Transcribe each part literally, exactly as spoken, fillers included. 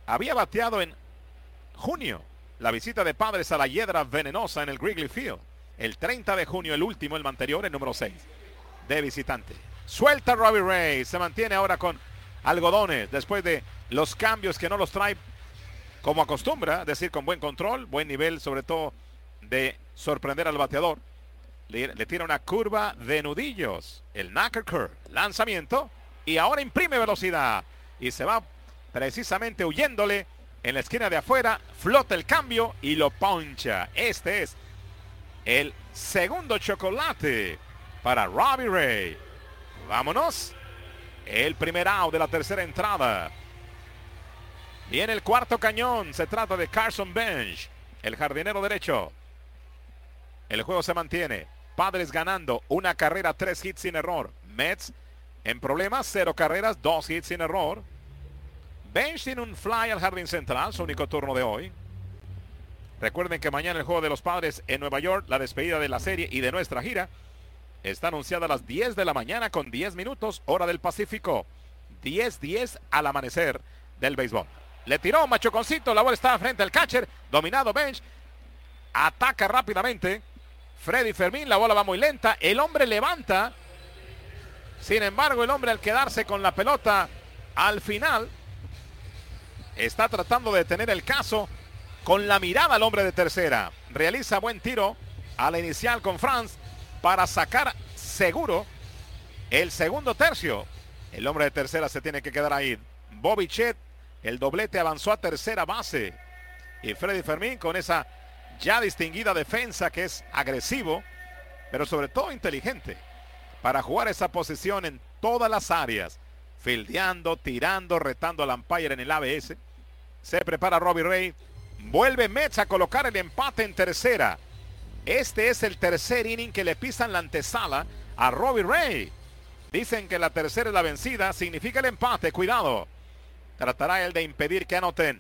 había bateado en junio la visita de Padres a la Hiedra Venenosa en el Wrigley Field. El treinta de junio, el último, el anterior, el número seis de visitante. Suelta Robbie Ray, se mantiene ahora con algodones después de los cambios que no los trae como acostumbra, es decir, con buen control, buen nivel, sobre todo de sorprender al bateador. Le, le tira una curva de nudillos, el knuckle curve, lanzamiento, y ahora imprime velocidad y se va precisamente huyéndole en la esquina de afuera, flota el cambio y lo poncha. Este es el segundo chocolate para Robbie Ray. Vámonos. El primer out de la tercera entrada. Viene el cuarto cañón. Se trata de Carson Bench, el jardinero derecho. El juego se mantiene. Padres ganando. Una carrera, tres hits sin error. Mets en problemas, cero carreras, dos hits sin error. Bench tiene un fly al jardín central, su único turno de hoy. Recuerden que mañana el juego de los Padres en Nueva York, la despedida de la serie y de nuestra gira, está anunciada a las diez de la mañana con diez minutos, hora del Pacífico. diez diez al amanecer del béisbol. Le tiró Machuconcito, la bola está frente al catcher, dominado Bench. Ataca rápidamente Freddy Fermín, la bola va muy lenta, el hombre levanta. Sin embargo, el hombre al quedarse con la pelota al final está tratando de detener el caso con la mirada al hombre de tercera. Realiza buen tiro a la inicial con Franz para sacar seguro el segundo tercio. El hombre de tercera se tiene que quedar ahí. Bobby Chet, el doblete, avanzó a tercera base. Y Freddy Fermín con esa ya distinguida defensa que es agresivo, pero sobre todo inteligente, para jugar esa posición en todas las áreas. Fildeando, tirando, retando al umpire en el A B S. Se prepara Robbie Ray. Vuelve Mets a colocar el empate en tercera. Este es el tercer inning que le pisan la antesala a Robbie Ray. Dicen que la tercera es la vencida. Significa el empate. Cuidado. Tratará él de impedir que anoten.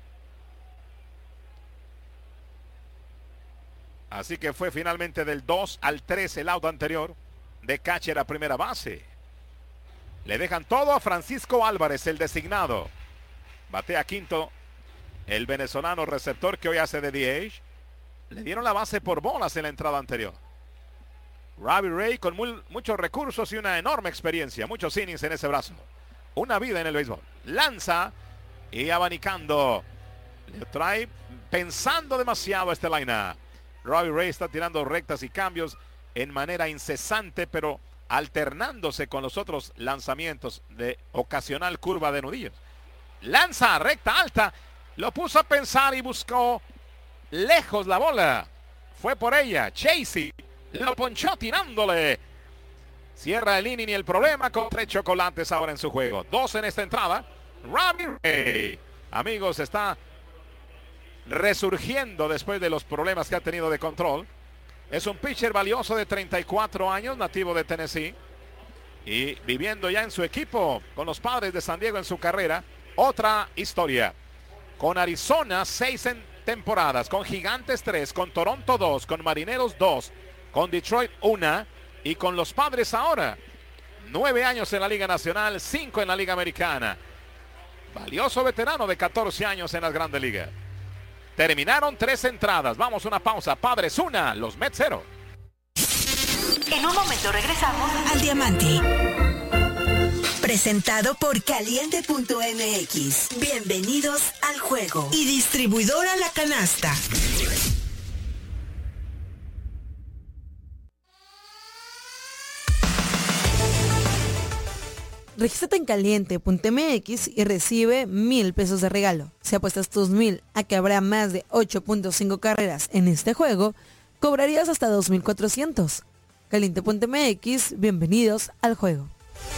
Así que fue finalmente del dos al tres el out anterior de catcher a primera base. Le dejan todo a Francisco Álvarez, el designado. Batea quinto el venezolano receptor que hoy hace de D H. Le dieron la base por bolas en la entrada anterior. Robbie Ray con muy, muchos recursos y una enorme experiencia. Muchos innings en ese brazo. Una vida en el béisbol. Lanza y abanicando. Le trae pensando demasiado este line-up. Robbie Ray está tirando rectas y cambios en manera incesante, pero alternándose con los otros lanzamientos de ocasional curva de nudillos. Lanza recta alta. Lo puso a pensar y buscó lejos la bola. Fue por ella. Chasey lo ponchó tirándole. Cierra el inning y el problema con tres chocolates ahora en su juego. Dos en esta entrada. Robbie Ray, amigos, está resurgiendo después de los problemas que ha tenido de control. Es un pitcher valioso de treinta y cuatro años, nativo de Tennessee, y viviendo ya en su equipo con los Padres de San Diego en su carrera. Otra historia. Con Arizona, seis en temporadas. Con Gigantes, tres. Con Toronto, dos. Con Marineros, dos. Con Detroit, una. Y con los Padres ahora, nueve años en la Liga Nacional, cinco en la Liga Americana. Valioso veterano de catorce años en las Grandes Ligas. Terminaron tres entradas. Vamos a una pausa. Padres una, los Mets cero. En un momento regresamos al Diamante. Presentado por Caliente punto M X. Bienvenidos al juego. Y distribuidora La Canasta. Regístrate en Caliente punto M X y recibe mil pesos de regalo. Si apuestas tus mil a que habrá más de ocho punto cinco carreras en este juego, cobrarías hasta dos mil cuatrocientos. Caliente punto M X, bienvenidos al juego.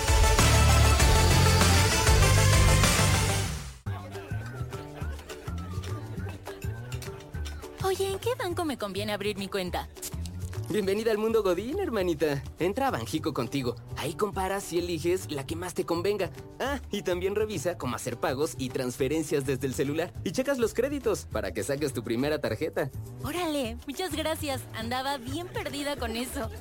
Oye, ¿en qué banco me conviene abrir mi cuenta? Bienvenida al mundo Godín, hermanita. Entra a Banjico contigo. Ahí comparas y eliges la que más te convenga. Ah, y también revisa cómo hacer pagos y transferencias desde el celular. Y checas los créditos para que saques tu primera tarjeta. Órale, muchas gracias. Andaba bien perdida con eso.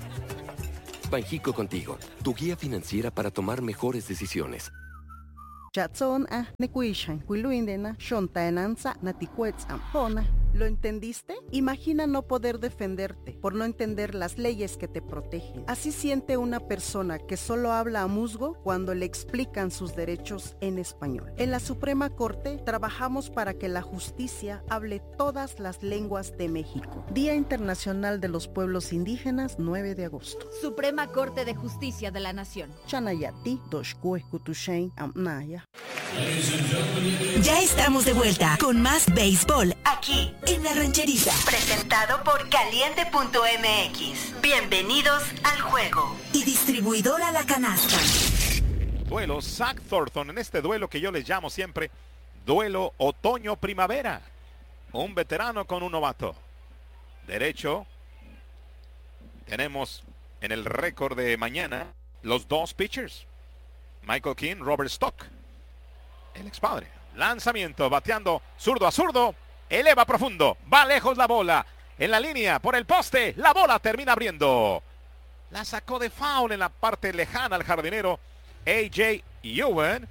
Banjico contigo, tu guía financiera para tomar mejores decisiones. Chatson a nekuishan kuiluindena shontaenanza naticuetzam hona. ¿Lo entendiste? Imagina no poder defenderte por no entender las leyes que te protegen. Así siente una persona que solo habla a musgo cuando le explican sus derechos en español. En la Suprema Corte trabajamos para que la justicia hable todas las lenguas de México. Día Internacional de los Pueblos Indígenas, nueve de agosto. Suprema Corte de Justicia de la Nación. Chanayati, Doshkue, Kutushain, Amnaya. Ya estamos de vuelta con más béisbol aquí en La Rancherita. Presentado por Caliente punto M X. Bienvenidos al juego. Y distribuidora La Canasta. Duelo Zach Thornton en este duelo que yo les llamo siempre duelo otoño-primavera. Un veterano con un novato. Derecho. Tenemos en el récord de mañana los dos pitchers. Michael King, Robert Stock. El expadre. Lanzamiento, bateando zurdo a zurdo. Eleva profundo. Va lejos la bola. En la línea, por el poste. La bola termina abriendo. La sacó de foul en la parte lejana al jardinero A J Ewan.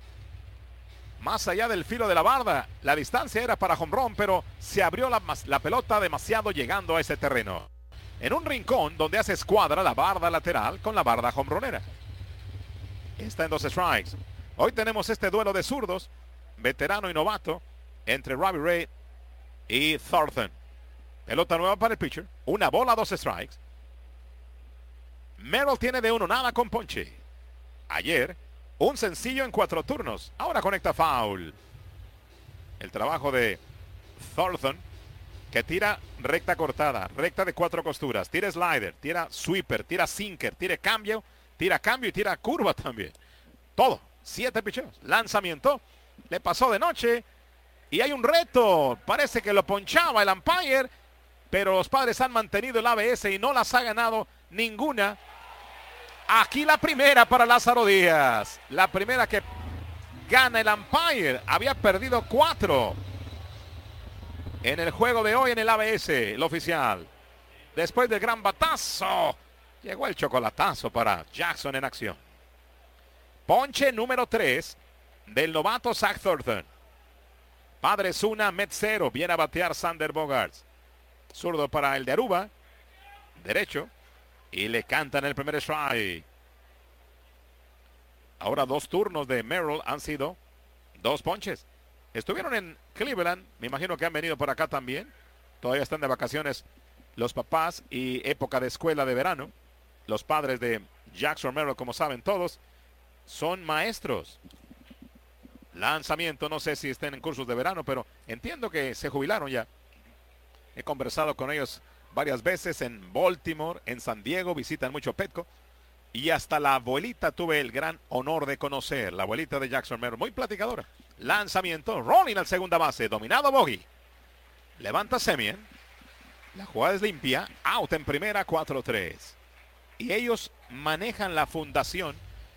Más allá del filo de la barda. La distancia era para home run, pero se abrió la, la pelota demasiado llegando a ese terreno. En un rincón donde hace escuadra la barda lateral con la barda homeronera. Está en dos strikes. Hoy tenemos este duelo de zurdos, veterano y novato, entre Robbie Ray y Thornton. Pelota nueva para el pitcher. Una bola, dos strikes. Merrill tiene de uno nada con ponche. Ayer, un sencillo en cuatro turnos. Ahora conecta foul. El trabajo de Thornton, que tira recta cortada, recta de cuatro costuras, tira slider, tira sweeper, tira sinker, tira cambio, tira cambio y tira curva también. Todo. Siete picheos. Lanzamiento. Le pasó de noche. Y hay un reto. Parece que lo ponchaba el umpire. Pero los Padres han mantenido el A B S y no las ha ganado ninguna. Aquí la primera para Lázaro Díaz. La primera que gana el umpire. Había perdido cuatro en el juego de hoy en el A B S, el oficial. Después del gran batazo, llegó el chocolatazo para Jackson en acción. Ponche número tres del novato Zach Thornton. Padres una, Mets cero. Viene a batear Sander Bogaerts. Zurdo para el de Aruba. Derecho. Y le cantan el primer strike. Ahora dos turnos de Merrill han sido dos ponches. Estuvieron en Cleveland. Me imagino que han venido por acá también. Todavía están de vacaciones los papás y época de escuela de verano. Los padres de Jackson Merrill, como saben todos, son maestros. Lanzamiento, no sé si estén en cursos de verano, pero entiendo que se jubilaron ya. He conversado con ellos varias veces en Baltimore, en San Diego, visitan mucho Petco. Y hasta la abuelita tuve el gran honor de conocer, la abuelita de Jackson Merrill, muy platicadora. Lanzamiento, rolling al segunda base, dominado Bogey. Levanta Semien. La jugada es limpia, out en primera, cuatro tres. Y ellos manejan la fundación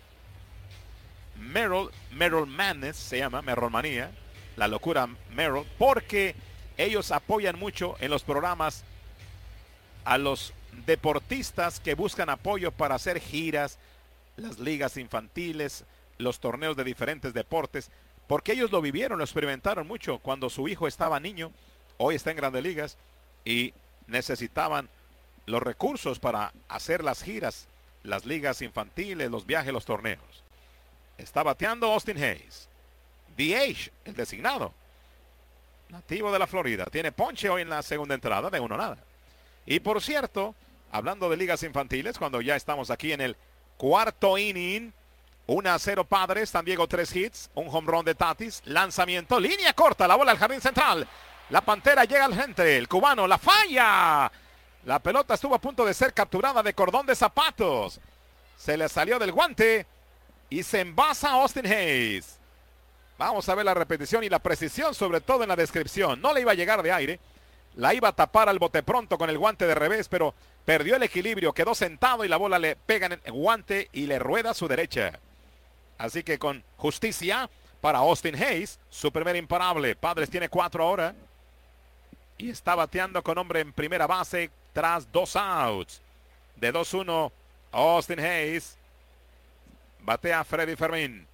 Merrill, Merrill Madness, se llama Merrill Manía, la locura Merrill, porque ellos apoyan mucho en los programas a los deportistas que buscan apoyo para hacer giras, las ligas infantiles, los torneos de diferentes deportes, porque ellos lo vivieron, lo experimentaron mucho cuando su hijo estaba niño, hoy está en Grandes Ligas y necesitaban los recursos para hacer las giras, las ligas infantiles, los viajes, los torneos. Está bateando Austin Hayes. D H, el designado. Nativo de la Florida. Tiene ponche hoy en la segunda entrada de uno nada. Y por cierto, hablando de ligas infantiles, cuando ya estamos aquí en el cuarto inning, uno a cero Padres, San Diego tres hits, un home run de Tatis, lanzamiento, línea corta, la bola al jardín central. La Pantera llega al frente, el cubano la falla. La pelota estuvo a punto de ser capturada de cordón de zapatos. Se le salió del guante. Y se envasa Austin Hayes. Vamos a ver la repetición y la precisión, sobre todo en la descripción. No le iba a llegar de aire. La iba a tapar al bote pronto con el guante de revés, pero perdió el equilibrio. Quedó sentado y la bola le pega en el guante y le rueda a su derecha. Así que con justicia para Austin Hayes, su primer imparable. Padres tiene cuatro ahora. Y está bateando con hombre en primera base tras dos outs. De dos uno, Austin Hayes. Batea Freddy Fermín.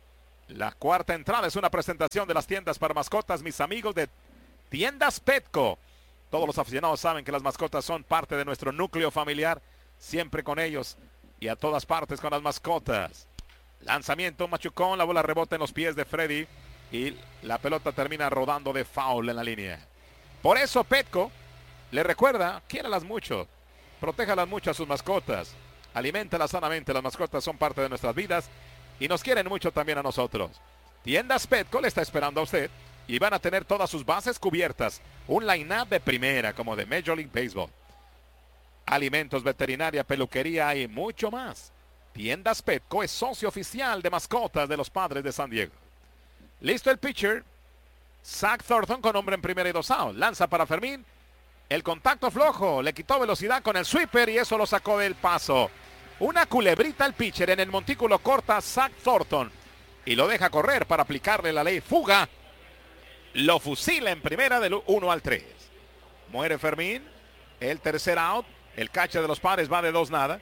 La cuarta entrada es una presentación de las tiendas para mascotas, mis amigos de Tiendas Petco. Todos los aficionados saben que las mascotas son parte de nuestro núcleo familiar, siempre con ellos y a todas partes con las mascotas. Lanzamiento, machucón, la bola rebota en los pies de Freddy y la pelota termina rodando de foul en la línea. Por eso Petco le recuerda, quiéralas mucho, protéjalas mucho a sus mascotas, aliméntalas sanamente, las mascotas son parte de nuestras vidas y nos quieren mucho también a nosotros. Tiendas Petco le está esperando a usted y van a tener todas sus bases cubiertas, un line-up de primera como de Major League Baseball. Alimentos, veterinaria, peluquería y mucho más. Tiendas Petco es socio oficial de mascotas de los Padres de San Diego. Listo el pitcher. Zach Thornton con hombre en primera y dos out. Lanza para Fermín. El contacto flojo. Le quitó velocidad con el sweeper y eso lo sacó del paso. Una culebrita al pitcher en el montículo corta Zach Thornton. Y lo deja correr para aplicarle la ley fuga. Lo fusila en primera del uno al tres. Muere Fermín. El tercer out. El catcher de los Padres va de dos nada.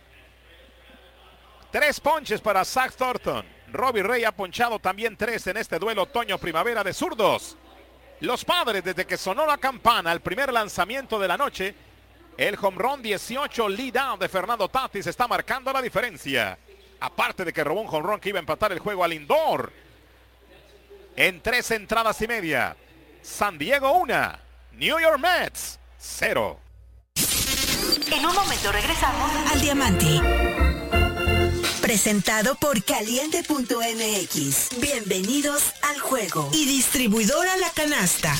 Tres ponches para Zach Thornton. Robbie Ray ha ponchado también tres en este duelo otoño-primavera de zurdos. Los Padres, desde que sonó la campana, el primer lanzamiento de la noche, el home run dieciocho lead out de Fernando Tatis está marcando la diferencia. Aparte de que robó un home run que iba a empatar el juego al Lindor. En tres entradas y media. San Diego una. New York Mets cero. En un momento regresamos al Diamante. Presentado por Caliente punto M X. Bienvenidos al juego. Y distribuidora La Canasta.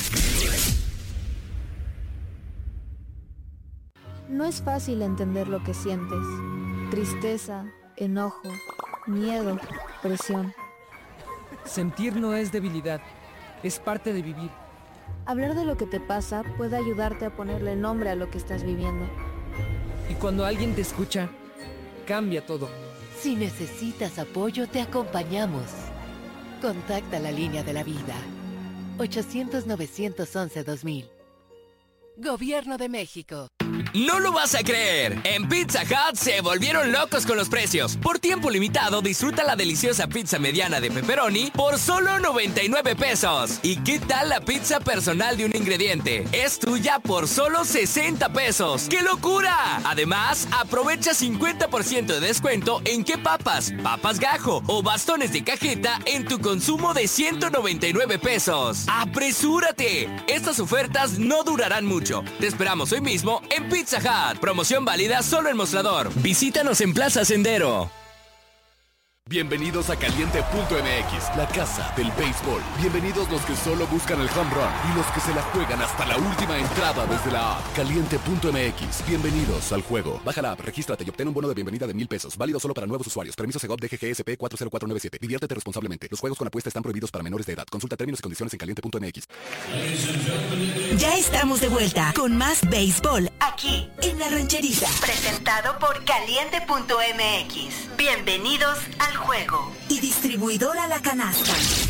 No es fácil entender lo que sientes. Tristeza, enojo, miedo, presión. Sentir no es debilidad, es parte de vivir. Hablar de lo que te pasa puede ayudarte a ponerle nombre a lo que estás viviendo. Y cuando alguien te escucha, cambia todo. Si necesitas apoyo, te acompañamos. Contacta la línea de la vida. ochocientos, novecientos once, dos mil. Gobierno de México. No lo vas a creer. En Pizza Hut se volvieron locos con los precios. Por tiempo limitado, disfruta la deliciosa pizza mediana de pepperoni por solo noventa y nueve pesos. ¿Y qué tal la pizza personal de un ingrediente? Es tuya por solo sesenta pesos. ¡Qué locura! Además, aprovecha cincuenta por ciento de descuento en qué papas, papas gajo o bastones de cajeta en tu consumo de ciento noventa y nueve pesos. ¡Apresúrate! Estas ofertas no durarán mucho. Te esperamos hoy mismo en Pizza Hut. Promoción válida solo en Mostrador. Visítanos en Plaza Sendero. Bienvenidos a Caliente punto M X, la casa del béisbol. Bienvenidos los que solo buscan el home run y los que se la juegan hasta la última entrada desde la app. Caliente punto M X, bienvenidos al juego. Baja la app, regístrate y obtén un bono de bienvenida de mil pesos. Válido solo para nuevos usuarios. Permiso Segov D G G S P cuatro cero cuatro nueve siete. Diviértete responsablemente. Los juegos con apuesta están prohibidos para menores de edad. Consulta términos y condiciones en Caliente punto M X. Ya estamos de vuelta con más béisbol aquí en La Rancherita. Presentado por Caliente punto M X. Bienvenidos al juego. Y distribuidora La Canasta.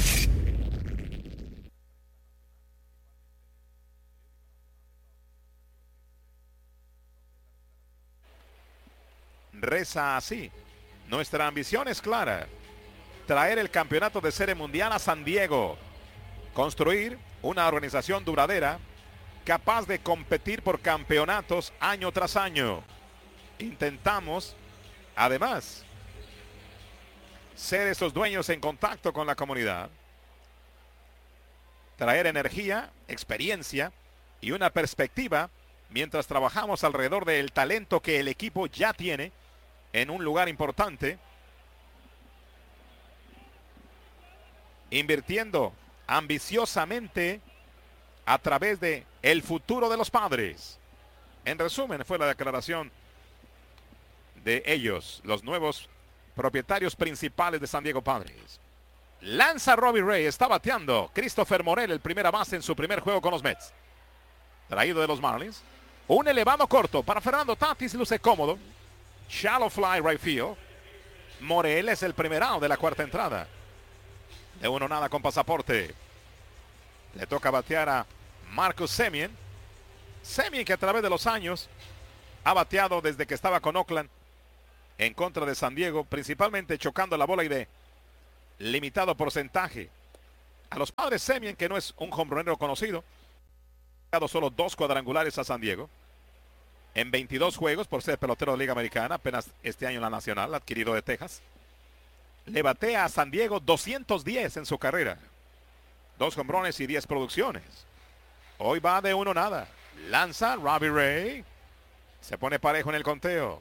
Reza así. Nuestra ambición es clara. Traer el campeonato de Serie Mundial a San Diego. Construir una organización duradera capaz de competir por campeonatos año tras año. Intentamos, además, ser esos dueños en contacto con la comunidad, traer energía, experiencia y una perspectiva mientras trabajamos alrededor del talento que el equipo ya tiene en un lugar importante, invirtiendo ambiciosamente a través de el futuro de los Padres. En resumen, fue la declaración de ellos, los nuevos propietarios principales de San Diego Padres. Lanza Robbie Ray, está bateando Christopher Morel, el primera base en su primer juego con los Mets. Traído de los Marlins. Un elevado corto para Fernando Tatis, luce cómodo. Shallow fly right field. Morel es el primer out de la cuarta entrada. De uno nada con pasaporte. Le toca batear a Marcus Semien. Semien que a través de los años ha bateado desde que estaba con Oakland en contra de San Diego, principalmente chocando la bola y de limitado porcentaje. A los Padres Semien, que no es un hombronero conocido, ha dado solo dos cuadrangulares a San Diego en veintidós juegos por ser pelotero de Liga Americana, apenas este año en la Nacional, adquirido de Texas. Le batea a San Diego doscientos diez en su carrera. Dos hombrones y diez producciones. Hoy va de uno nada. Lanza Robbie Ray. Se pone parejo en el conteo.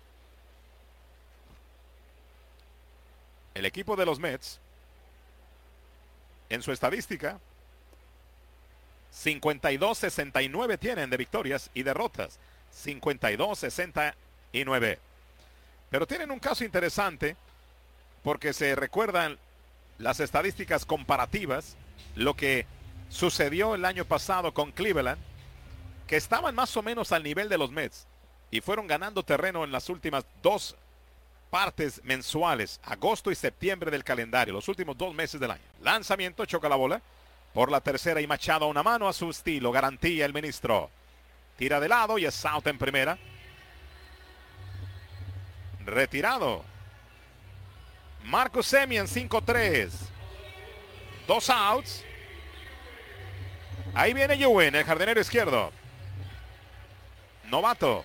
El equipo de los Mets, en su estadística, cincuenta y dos sesenta y nueve tienen de victorias y derrotas. cincuenta y dos sesenta y nueve. Pero tienen un caso interesante porque se recuerdan las estadísticas comparativas, lo que sucedió el año pasado con Cleveland, que estaban más o menos al nivel de los Mets y fueron ganando terreno en las últimas dos partes mensuales, agosto y septiembre del calendario, los últimos dos meses del año. Lanzamiento, choca la bola por la tercera y Machado a una mano a su estilo, garantía el ministro. Tira de lado y es out en primera. Retirado Marcus Semien, cinco tres. Dos outs. Ahí viene Ewing, el jardinero izquierdo. Novato.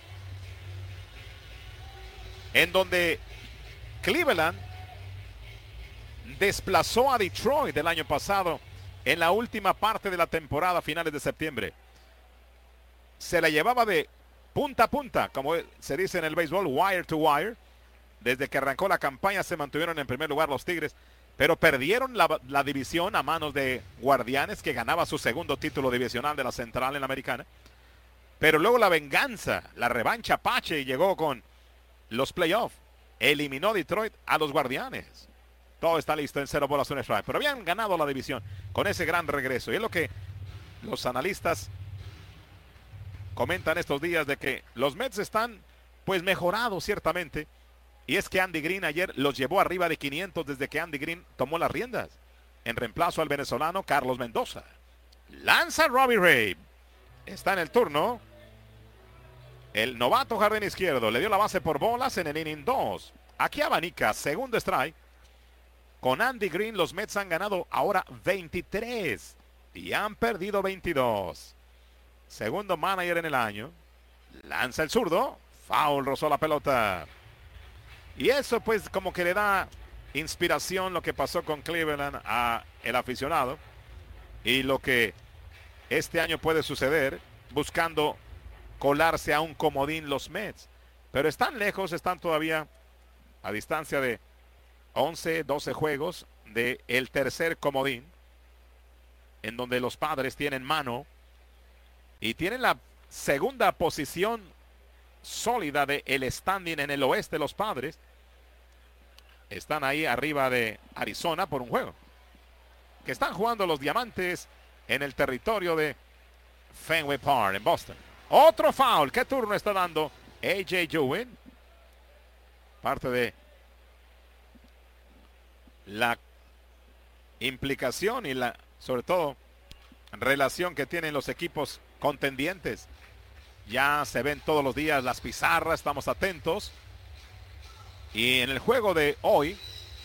En donde Cleveland desplazó a Detroit del año pasado en la última parte de la temporada, finales de septiembre. Se la llevaba de punta a punta, como se dice en el béisbol, wire to wire. Desde que arrancó la campaña se mantuvieron en primer lugar los Tigres, pero perdieron la, la división a manos de Guardianes, que ganaba su segundo título divisional de la Central en la Americana. Pero luego la venganza, la revancha Apache llegó con los playoffs. Eliminó Detroit a los Guardianes. Todo está listo en cero bolas un strike. Pero habían ganado la división con ese gran regreso. Y es lo que los analistas comentan estos días, de que los Mets están pues mejorados ciertamente. Y es que Andy Green ayer los llevó arriba de quinientos desde que Andy Green tomó las riendas, en reemplazo al venezolano Carlos Mendoza. Lanza Robbie Ray. Está en el turno el novato jardín izquierdo. Le dio la base por bolas en el inning dos. Aquí abanica, segundo strike. Con Andy Green los Mets han ganado ahora veintitrés y han perdido veintidós. Segundo manager en el año. Lanza el zurdo. Foul, rozó la pelota. Y eso pues como que le da inspiración lo que pasó con Cleveland a el aficionado. Y lo que este año puede suceder buscando colarse a un comodín los Mets. Pero están lejos, están todavía a distancia de once, doce juegos de el tercer comodín, en donde los Padres tienen mano y tienen la segunda posición sólida de el standing en el oeste. Los Padres están ahí arriba de Arizona por un juego, que están jugando los Diamantes en el territorio de Fenway Park en Boston. Otro foul. ¿Qué turno está dando A J Ewing? Parte de la implicación y la, sobre todo, relación que tienen los equipos contendientes. Ya se ven todos los días las pizarras, estamos atentos. Y en el juego de hoy,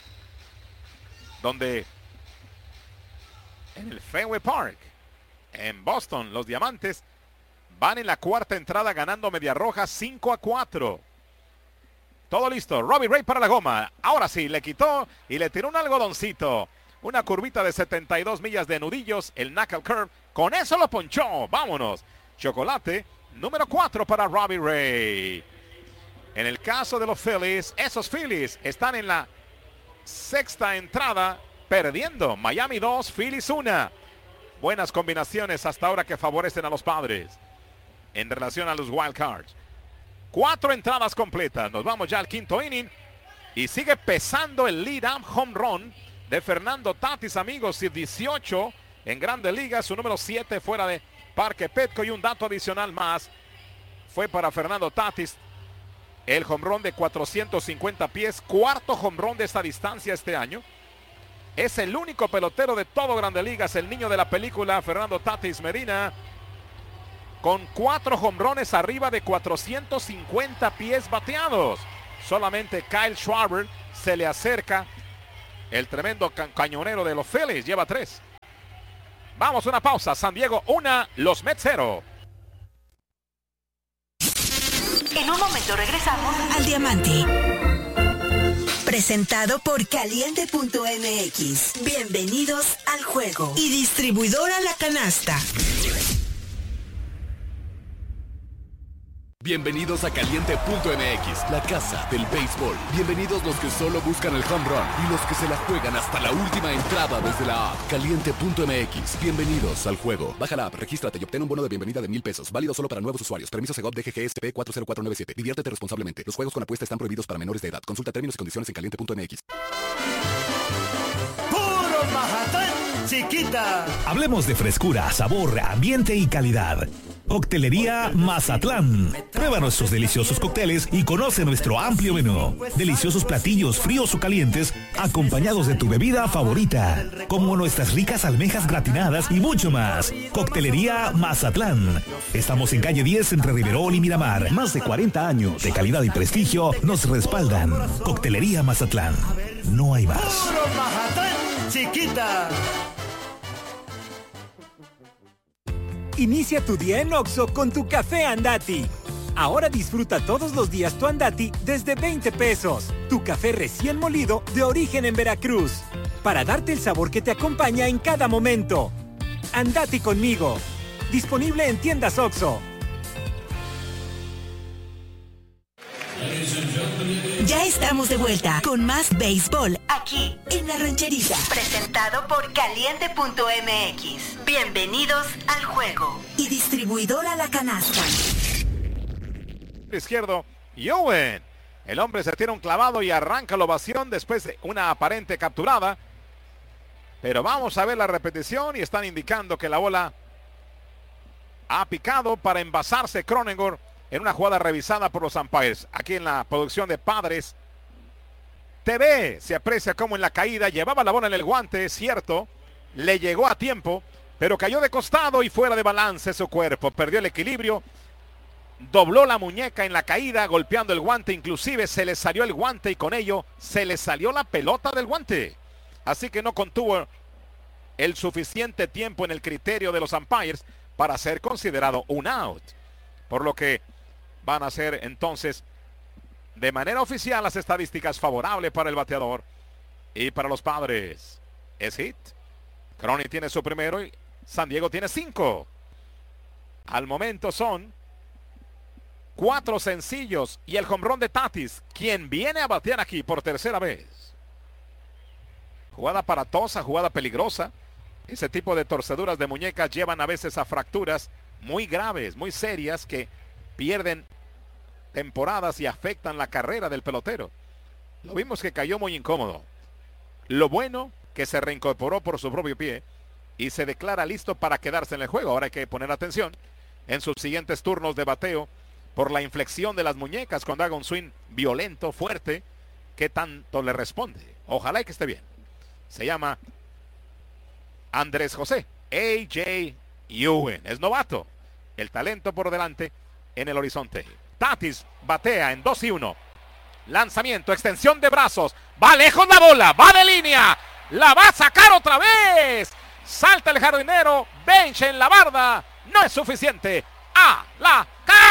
donde en el Fenway Park, en Boston, los Diamantes van en la cuarta entrada ganando Media Roja cinco a cuatro. Todo listo. Robbie Ray para la goma. Ahora sí, le quitó y le tiró un algodoncito. Una curvita de setenta y dos millas de nudillos. El knuckle curve. Con eso lo ponchó. Vámonos. Chocolate número cuatro para Robbie Ray. En el caso de los Phillies, esos Phillies están en la sexta entrada perdiendo. Miami dos, Phillies uno. Buenas combinaciones hasta ahora que favorecen a los Padres en relación a los Wild Cards. Cuatro entradas completas. Nos vamos ya al quinto inning. Y sigue pesando el lead-up home run de Fernando Tatis, amigos. Y dieciocho en Grandes Ligas. Su número siete fuera de Parque Petco. Y un dato adicional más. Fue para Fernando Tatis el home run de cuatrocientos cincuenta pies. Cuarto home run de esta distancia este año. Es el único pelotero de todo Grandes Ligas, el niño de la película, Fernando Tatis Medina, con cuatro hombrones arriba de cuatrocientos cincuenta pies bateados. Solamente Kyle Schwarber se le acerca El tremendo ca cañonero de los Phillies lleva tres. Vamos a una pausa. San Diego una, los Mets cero. En un momento regresamos al Diamante. Presentado por Caliente punto M X. Bienvenidos al juego. Y distribuidora La Canasta. Bienvenidos a Caliente punto M X, la casa del béisbol. Bienvenidos los que solo buscan el home run y los que se la juegan hasta la última entrada desde la app. Caliente punto M X, bienvenidos al juego. Baja la app, regístrate y obtén un bono de bienvenida de mil pesos. Válido solo para nuevos usuarios. Permiso Segov D G G S P cuatro cero cuatro nueve siete. Diviértete responsablemente. Los juegos con apuesta están prohibidos para menores de edad. Consulta términos y condiciones en Caliente punto M X. ¡Puro Mazatlán, chiquita! Hablemos de frescura, sabor, ambiente y calidad. Coctelería Mazatlán. Prueba nuestros deliciosos cócteles y conoce nuestro amplio menú. Deliciosos platillos fríos o calientes acompañados de tu bebida favorita, como nuestras ricas almejas gratinadas y mucho más. Coctelería Mazatlán. Estamos en calle diez entre Riverol y Miramar. Más de cuarenta años de calidad y prestigio nos respaldan. Coctelería Mazatlán. No hay más. ¡Puro Mazatlán, chiquita! Inicia tu día en Oxxo con tu café Andati. Ahora disfruta todos los días tu Andati desde veinte pesos. Tu café recién molido de origen en Veracruz. Para darte el sabor que te acompaña en cada momento. Andati conmigo. Disponible en tiendas Oxxo. Ya estamos de vuelta con más béisbol aquí en La Rancherita. Presentado por Caliente punto M X. Bienvenidos al juego. Y distribuidora La Canasta. Izquierdo, Yowen. El hombre se tira un clavado y arranca la ovación después de una aparente capturada. Pero vamos a ver la repetición y están indicando que la bola ha picado para envasarse Cronenworth en una jugada revisada por los umpires. Aquí en la producción de Padres T V se aprecia cómo en la caída llevaba la bola en el guante, es cierto, le llegó a tiempo, pero cayó de costado y fuera de balance su cuerpo, perdió el equilibrio, dobló la muñeca en la caída, golpeando el guante, inclusive se le salió el guante y con ello se le salió la pelota del guante. Así que no contuvo el suficiente tiempo en el criterio de los umpires para ser considerado un out. Por lo que van a ser entonces de manera oficial las estadísticas favorables para el bateador y para los Padres. Es hit. Crony tiene su primero y San Diego tiene cinco. Al momento son cuatro sencillos y el home run de Tatis, quien viene a batear aquí por tercera vez. Jugada aparatosa, jugada peligrosa. Ese tipo de torceduras de muñecas llevan a veces a fracturas muy graves, muy serias, que pierden temporadas y afectan la carrera del pelotero. Lo vimos que cayó muy incómodo. Lo bueno que se reincorporó por su propio pie y se declara listo para quedarse en el juego. Ahora hay que poner atención en sus siguientes turnos de bateo por la inflexión de las muñecas cuando haga un swing violento, fuerte, que tanto le responde. Ojalá y que esté bien. Se llama Andrés José A J Yowen. Es novato. El talento por delante en el horizonte. Tatis batea en dos y uno. Lanzamiento, extensión de brazos. Va lejos la bola, va de línea. La va a sacar otra vez. Salta el jardinero. Bench en la barda. No es suficiente. A la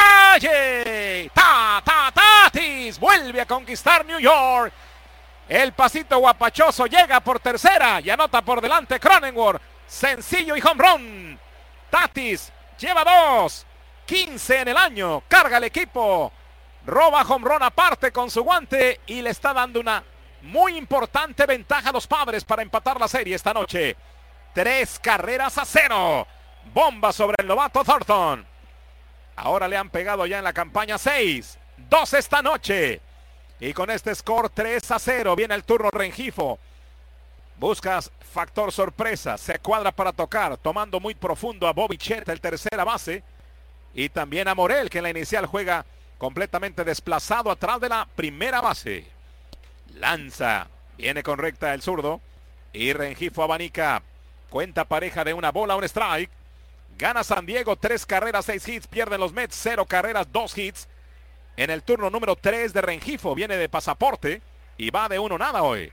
calle. Ta, ta, Tatis. Vuelve a conquistar New York. El pasito guapachoso llega por tercera y anota por delante Cronenworth. Sencillo y home run. Tatis lleva dos. quince en el año. Carga el equipo. Roba home run aparte con su guante y le está dando una muy importante ventaja a los Padres para empatar la serie esta noche. Tres carreras a cero. Bomba sobre el novato Thornton. Ahora le han pegado ya en la campaña seis. Dos esta noche. Y con este score tres a cero viene el turno Rengifo. Buscas factor sorpresa. Se cuadra para tocar. Tomando muy profundo a Bobby Chet, el tercera base. Y también a Morel, que en la inicial juega completamente desplazado atrás de la primera base. Lanza. Viene con recta el zurdo. Y Rengifo abanica. Cuenta pareja de una bola, un strike. Gana San Diego, tres carreras, seis hits. Pierden los Mets, cero carreras, dos hits. En el turno número tres de Rengifo. Viene de pasaporte y va de uno nada hoy.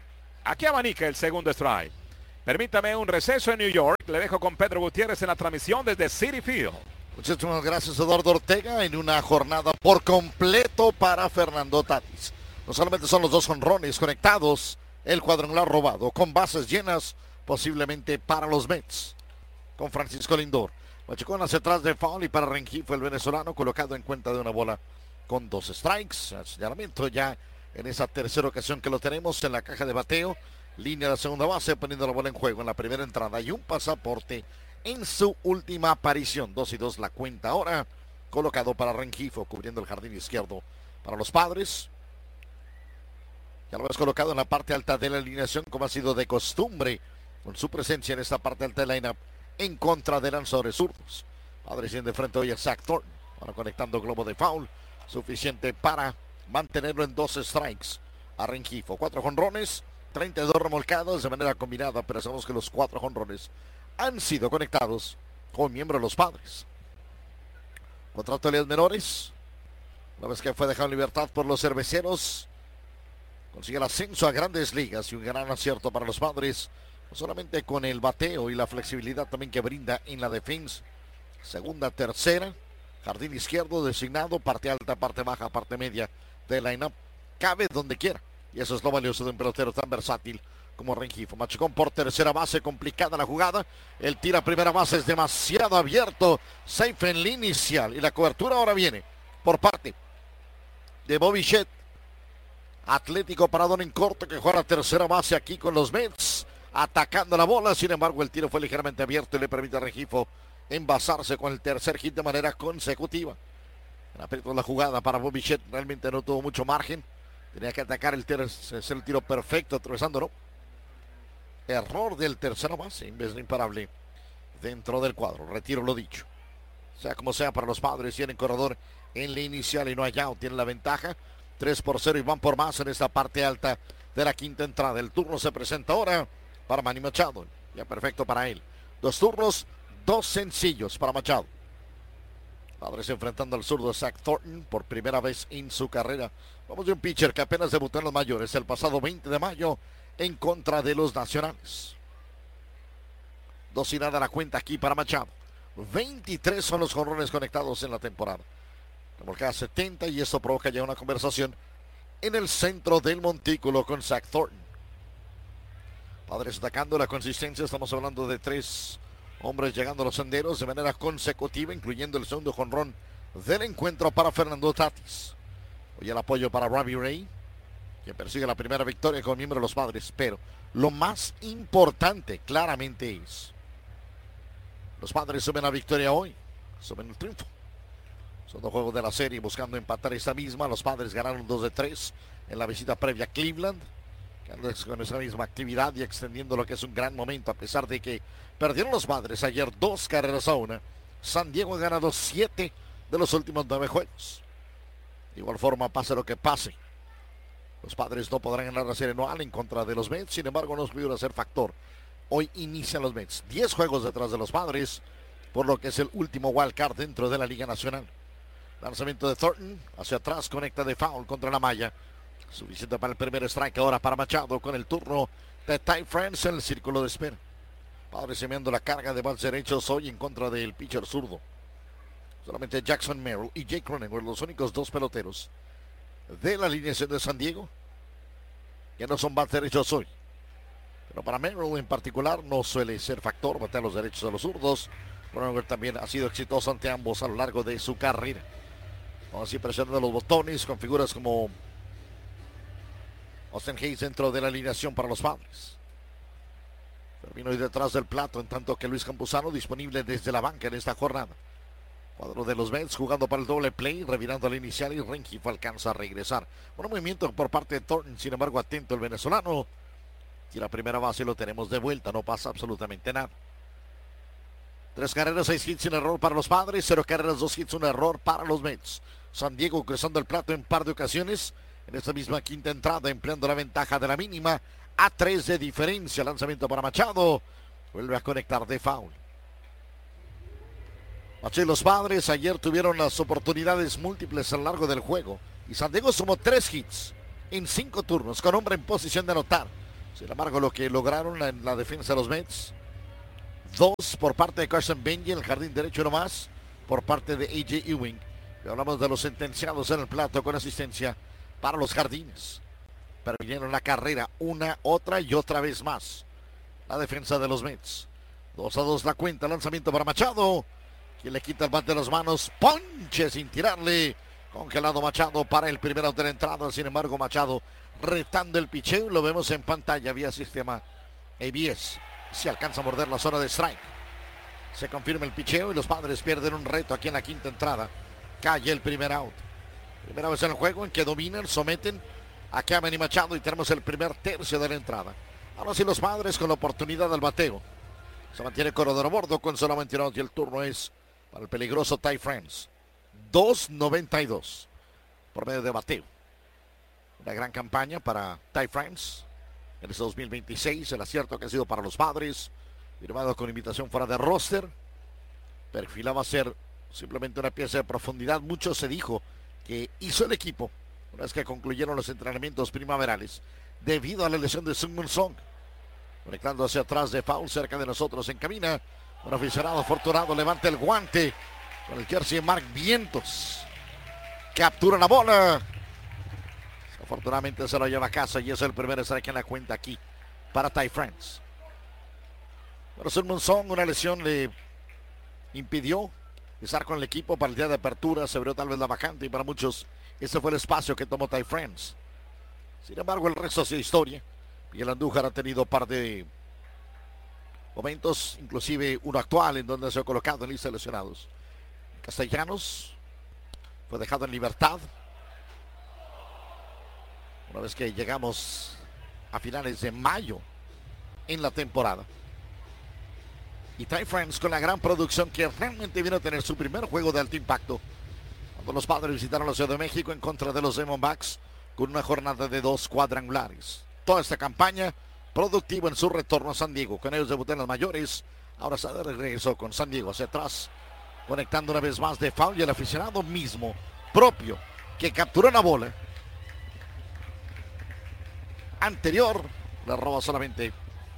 Aquí abanica el segundo strike. Permítame un receso en New York. Le dejo con Pedro Gutiérrez en la transmisión desde Citi Field. Muchísimas gracias, Eduardo Ortega, en una jornada por completo para Fernando Tatis. No solamente son los dos jonrones conectados, el cuadrangular robado, con bases llenas, posiblemente para los Mets, con Francisco Lindor. Machicón hacia atrás de foul y para Rengifo, el venezolano, colocado en cuenta de una bola con dos strikes. El señalamiento ya en esa tercera ocasión que lo tenemos en la caja de bateo. Línea de segunda base, poniendo la bola en juego en la primera entrada y un pasaporte en su última aparición. Dos y dos la cuenta ahora, colocado para Rengifo, cubriendo el jardín izquierdo para los Padres. Ya lo ves colocado en la parte alta de la alineación, como ha sido de costumbre, con su presencia en esta parte alta de la lineup en contra de lanzadores zurdos. Padres de frente hoy a Zach Thornton, ahora conectando globo de foul, suficiente para mantenerlo en dos strikes a Rengifo. Cuatro jonrones, treinta y dos remolcados de manera combinada, pero sabemos que los cuatro jonrones han sido conectados con miembros de los Padres. Contrato de ligas menores, una vez que fue dejado en libertad por los cerveceros, consigue el ascenso a grandes ligas y un gran acierto para los Padres, no solamente con el bateo y la flexibilidad también que brinda en la defensa. Segunda, tercera, jardín izquierdo designado, parte alta, parte baja, parte media de line-up, cabe donde quiera. Y eso es lo valioso de un pelotero tan versátil como Rengifo. Machicón por tercera base, complicada la jugada. El tira a primera base es demasiado abierto. Safe en la inicial. Y la cobertura ahora viene por parte de Bobby Shedd. Atlético paradón en corto que juega a tercera base aquí con los Mets. Atacando la bola. Sin embargo, el tiro fue ligeramente abierto y le permite a Rengifo envasarse con el tercer hit de manera consecutiva. En aprieto la jugada para Bobby Shedd. Realmente no tuvo mucho margen. Tenía que atacar el tercer, el tiro perfecto, atravesando, ¿no? Error del tercera base, en vez de imparable dentro del cuadro. Retiro lo dicho. Sea como sea para los Padres, tienen corredor en la inicial y no hay out. Tienen la ventaja. tres por cero y van por más en esta parte alta de la quinta entrada. El turno se presenta ahora para Manny Machado. Ya perfecto para él. Dos turnos, dos sencillos para Machado. Padres enfrentando al zurdo Zach Thornton por primera vez en su carrera. Vamos de un pitcher que apenas debutó en los mayores el pasado veinte de mayo en contra de los Nacionales. Dos y nada la cuenta aquí para Machado. veintitrés son los jonrones conectados en la temporada. Remolcada setenta y esto provoca ya una conversación en el centro del montículo con Zach Thornton. Padres atacando la consistencia. Estamos hablando de tres hombres llegando a los senderos de manera consecutiva, incluyendo el segundo jonrón del encuentro para Fernando Tatis. Hoy el apoyo para Robbie Ray, que persigue la primera victoria como miembro de los Padres. Pero lo más importante claramente es: los Padres suben la victoria hoy, suben el triunfo. Son dos juegos de la serie buscando empatar esta misma. Los Padres ganaron dos de tres en la visita previa a Cleveland, con esa misma actividad y extendiendo lo que es un gran momento, a pesar de que perdieron los Padres ayer dos carreras a una. San Diego ha ganado siete de los últimos nueve juegos. De igual forma, pase lo que pase, los Padres no podrán ganar la serie anual en contra de los Mets. Sin embargo, no pudieron ser factor. Hoy inician los Mets, diez juegos detrás de los Padres, por lo que es el último wild card dentro de la Liga Nacional. Lanzamiento de Thornton hacia atrás, conecta de foul contra la malla. Suficiente para el primer strike ahora para Machado, con el turno de Ty France en el círculo de espera. Padres enviando la carga de bats derechos hoy en contra del pitcher zurdo. Solamente Jackson Merrill y Jake Cronenworth, los únicos dos peloteros de la alineación de San Diego que no son bats derechos hoy. Pero para Merrill en particular no suele ser factor batear los derechos a los zurdos. Cronenworth también ha sido exitoso ante ambos a lo largo de su carrera. Vamos así presionando los botones con figuras como Austin Hayes dentro de la alineación para los Padres. Termino ahí detrás del plato, en tanto que Luis Campuzano disponible desde la banca en esta jornada. Cuadro de los Mets jugando para el doble play, revirando la inicial y Rengifo alcanza a regresar. Buen movimiento por parte de Thornton, sin embargo atento el venezolano. Y la primera base lo tenemos de vuelta, no pasa absolutamente nada. Tres carreras, seis hits sin error para los Padres, cero carreras, dos hits, un error para los Mets. San Diego cruzando el plato en par de ocasiones. En esta misma quinta entrada, empleando la ventaja de la mínima, a tres de diferencia. Lanzamiento para Machado, vuelve a conectar de foul. Machado y los Padres ayer tuvieron las oportunidades múltiples a lo largo del juego. Y San Diego sumó tres hits en cinco turnos, con hombre en posición de anotar. Sin embargo, lo que lograron en la defensa de los Mets, dos por parte de Carson Benji, en el jardín derecho nomás, por parte de A J Ewing. Y hablamos de los sentenciados en el plato con asistencia para los jardines. Pero vinieron la carrera una, otra y otra vez más. La defensa de los Mets. dos a dos la cuenta, lanzamiento para Machado. Quien le quita el bate de las manos, ponche sin tirarle. Congelado Machado para el primero de la entrada. Sin embargo, Machado retando el picheo. Lo vemos en pantalla vía sistema A B S. Se alcanza a morder la zona de strike. Se confirma el picheo y los Padres pierden un reto aquí en la quinta entrada. Cae el primer out. Primera vez en el juego en que dominan, someten a Cameron y Machado y tenemos el primer tercio de la entrada. Ahora sí los Padres con la oportunidad del bateo. Se mantiene corredor a bordo con solamente un out y el turno es para el peligroso Ty France. dos noventa y dos por medio de bateo. Una gran campaña para Ty France en este dos mil veintiséis. El acierto que ha sido para los Padres. Firmado con invitación fuera de roster. Perfilaba ser simplemente una pieza de profundidad. Mucho se dijo que hizo el equipo una vez que concluyeron los entrenamientos primaverales debido a la lesión de Seung-Min Song. Conectando hacia atrás de foul cerca de nosotros en cabina. Un aficionado afortunado levanta el guante con el jersey de Mark Vientos. Captura la bola. Afortunadamente se lo lleva a casa y es el primer strike en la cuenta aquí para Ty France. Bueno, Seung-Min Song, una lesión le impidió estar con el equipo para el día de apertura. Se abrió tal vez la vacante y para muchos ese fue el espacio que tomó Ty France. Sin embargo, el resto ha sido historia. Miguel Andújar ha tenido un par de momentos, inclusive uno actual en donde se ha colocado en lista de lesionados. Castellanos fue dejado en libertad una vez que llegamos a finales de mayo en la temporada. Y Ty France con la gran producción que realmente vino a tener su primer juego de alto impacto cuando los Padres visitaron la Ciudad de México en contra de los Diamondbacks con una jornada de dos cuadrangulares. Toda esta campaña productiva en su retorno a San Diego. Con ellos debutó en las mayores. Ahora se regresó con San Diego hacia atrás, conectando una vez más de foul y el aficionado mismo propio que capturó la bola anterior le roba solamente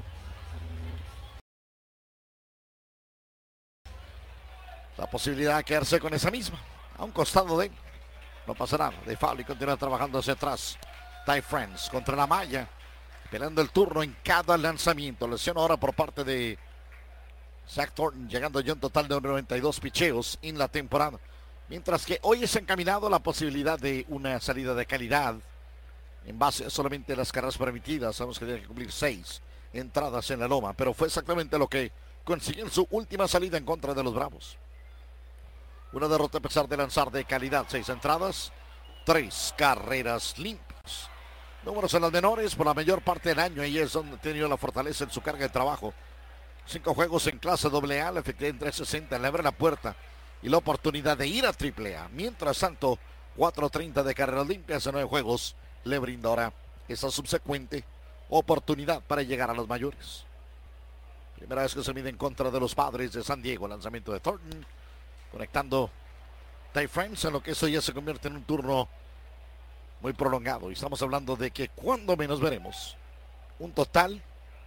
la posibilidad de quedarse con esa misma a un costado de él. No pasa nada de foul y continúa trabajando hacia atrás. Ty France contra la malla, peleando el turno en cada lanzamiento. Lesión ahora por parte de Zach Thornton, llegando ya un total de noventa y dos picheos en la temporada. Mientras que hoy es encaminado la posibilidad de una salida de calidad en base a solamente las carreras permitidas. Sabemos que tiene que cumplir seis entradas en la loma, pero fue exactamente lo que consiguió en su última salida en contra de los Bravos. Una derrota a pesar de lanzar de calidad. Seis entradas, tres carreras limpias. Números en las menores por la mayor parte del año. Ahí es donde ha tenido la fortaleza en su carga de trabajo. Cinco juegos en clase doble A, la efectividad en trescientos sesenta, le abre la puerta y la oportunidad de ir a triple A. Mientras tanto, cuatrocientos treinta de carreras limpias en nueve juegos le brinda ahora esa subsecuente oportunidad para llegar a los mayores. Primera vez que se mide en contra de los Padres de San Diego. Lanzamiento de Thornton, conectando Ty France, en lo que eso ya se convierte en un turno muy prolongado. Y estamos hablando de que cuando menos veremos un total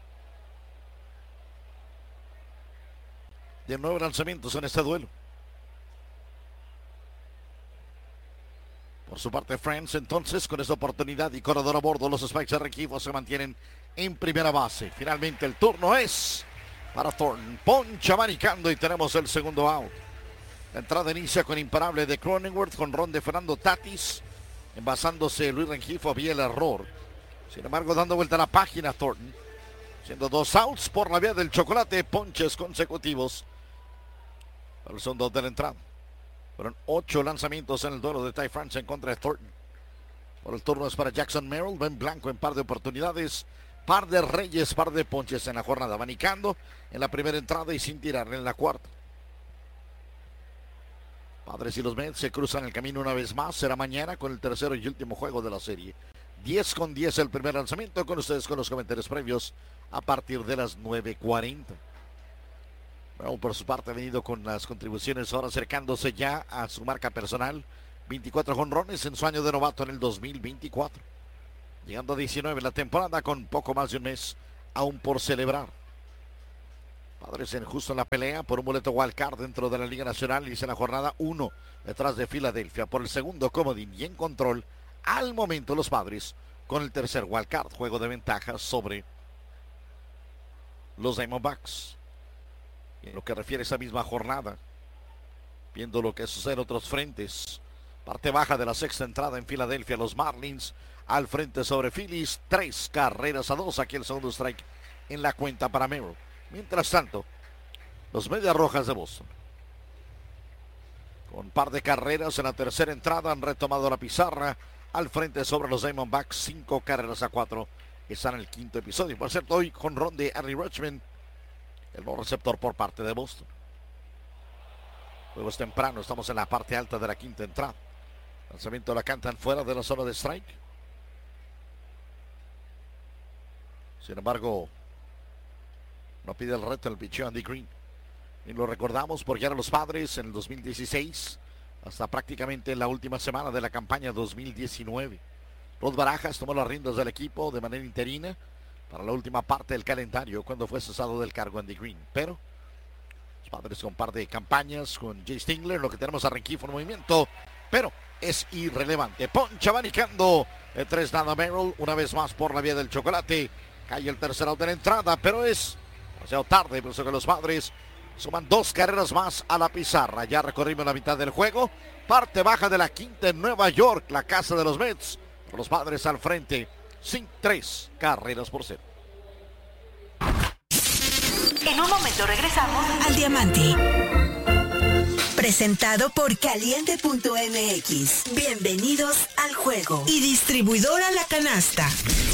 de nueve lanzamientos en este duelo. Por su parte, France, entonces, con esta oportunidad y corredor a bordo, los Spikes de Recife se mantienen en primera base. Finalmente, el turno es para Thornton. Poncha manicando y tenemos el segundo out. La entrada inicia con imparable de Cronenworth, con ron de Fernando Tatis. Envasándose Luis Rengifo, había el error. Sin embargo, dando vuelta a la página, Thornton. Siendo dos outs por la vía del chocolate, ponches consecutivos para el segundo de la entrada. Fueron ocho lanzamientos en el duelo de Ty France en contra de Thornton. Por el turno es para Jackson Merrill, Ben Blanco en par de oportunidades, par de reyes, par de ponches en la jornada, abanicando en la primera entrada y sin tirar en la cuarta. Padres y los Mets se cruzan el camino una vez más. Será mañana con el tercero y último juego de la serie. diez con diez el primer lanzamiento. Con ustedes con los comentarios previos a partir de las nueve cuarenta. Bueno, por su parte ha venido con las contribuciones ahora acercándose ya a su marca personal. veinticuatro jonrones en su año de novato en el dos mil veinticuatro. Llegando a diecinueve la temporada con poco más de un mes aún por celebrar. Padres en justo en la pelea por un boleto wild card dentro de la Liga Nacional y en la jornada uno detrás de Filadelfia por el segundo comodín y en control al momento los Padres con el tercer wild card, juego de ventaja sobre los Diamondbacks. Y en lo que refiere a esa misma jornada, viendo lo que sucede en otros frentes, parte baja de la sexta entrada en Filadelfia, los Marlins al frente sobre Phillies, tres carreras a dos, aquí el segundo strike en la cuenta para Merrill. Mientras tanto, los Medias Rojas de Boston, con un par de carreras en la tercera entrada, han retomado la pizarra al frente sobre los Diamondbacks, cinco carreras a cuatro, están en el quinto episodio. Por cierto, hoy con ron de Adley Rutschman, el nuevo receptor por parte de Boston. Juego es temprano, estamos en la parte alta de la quinta entrada. Lanzamiento la cantan fuera de la zona de strike. Sin embargo, no pide el reto el picheo Andy Green. Y lo recordamos porque eran los Padres en el dos mil dieciséis, hasta prácticamente la última semana de la campaña dos mil diecinueve. Rod Barajas tomó las riendas del equipo de manera interina para la última parte del calendario cuando fue cesado del cargo Andy Green. Pero los Padres con un par de campañas con Jay Stingler, lo que tenemos a Rengifo en movimiento, pero es irrelevante. Poncha abanicando el tres nada Merrill, una vez más por la vía del chocolate. Cae el tercer out de la entrada, pero es demasiado tarde, por eso que los Padres suman dos carreras más a la pizarra. Ya recorrimos la mitad del juego. Parte baja de la quinta en Nueva York, la casa de los Mets. Los Padres al frente, sin tres carreras por cero. En un momento regresamos al Diamante. Presentado por Caliente punto M X. Bienvenidos al juego. Y distribuidora La Canasta.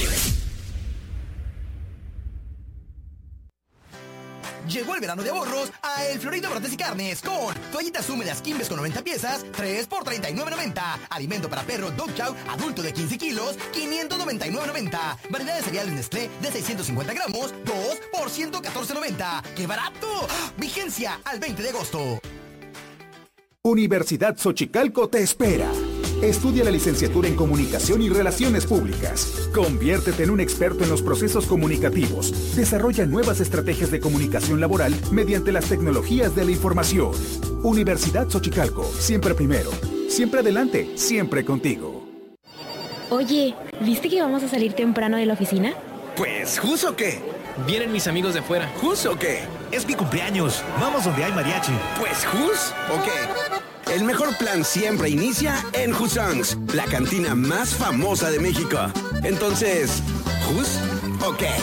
Llegó el verano de ahorros a El Florido Brotes y Carnes con toallitas húmedas Kimbes con noventa piezas, tres por treinta y nueve noventa. Alimento para perro Dog Chow adulto de quince kilos, quinientos noventa y nueve noventa. Variedad de cereales Nestlé de seiscientos cincuenta gramos, dos por ciento catorce noventa. ¡Qué barato! Vigencia al veinte de agosto. Universidad Xochicalco te espera. Estudia la licenciatura en Comunicación y Relaciones Públicas. Conviértete en un experto en los procesos comunicativos. Desarrolla nuevas estrategias de comunicación laboral mediante las tecnologías de la información. Universidad Xochicalco, siempre primero, siempre adelante, siempre contigo. Oye, ¿viste que vamos a salir temprano de la oficina? Pues, ¿justo qué? Vienen mis amigos de afuera. ¿Justo qué? Es mi cumpleaños. Vamos donde hay mariachi. Pues, ¿jus o qué? El mejor plan siempre inicia en Husongs, la cantina más famosa de México. Entonces, ¿jus o qué?